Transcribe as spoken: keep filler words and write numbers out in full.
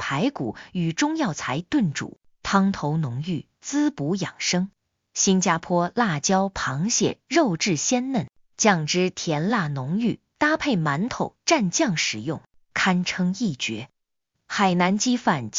排骨与中药材炖煮，汤头浓郁，滋补养生。新加坡辣椒螃蟹肉质鲜嫩，酱汁甜辣浓郁，搭配馒头蘸酱食用，堪称一绝。海南鸡饭